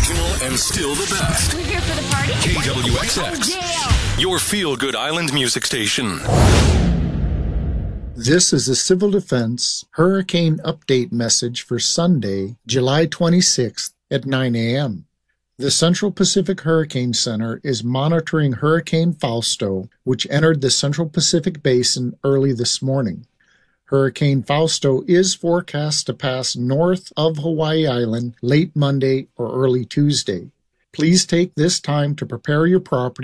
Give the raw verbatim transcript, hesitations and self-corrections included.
original and still the best. We're here for the party. K W X X, Oh, yeah. your feel-good island music station. This is a Civil Defense Hurricane Update message for Sunday, July twenty-sixth at nine a.m. The Central Pacific Hurricane Center is monitoring Hurricane Fausto, which entered the Central Pacific Basin early this morning. Hurricane Fausto is forecast to pass north of Hawaii Island late Monday or early Tuesday. Please take this time to prepare your property